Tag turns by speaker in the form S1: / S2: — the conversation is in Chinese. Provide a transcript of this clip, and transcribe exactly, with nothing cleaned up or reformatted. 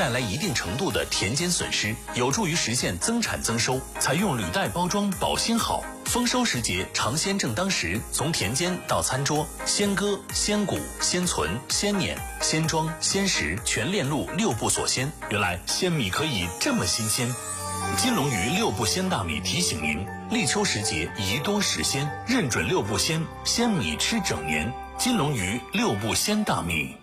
S1: 带来一定程度的田间损失，有助于实现增产增收。采用履带包装保鲜好，丰收时节尝鲜正当时，从田间到餐桌，鲜割、鲜谷、鲜存、鲜碾、鲜装、鲜食全链路六步锁鲜。原来鲜米可以这么新鲜。金龙鱼六步鲜大米提醒您，立秋时节宜多食鲜，认准六步鲜，鲜米吃整年。金龙鱼六步鲜大米。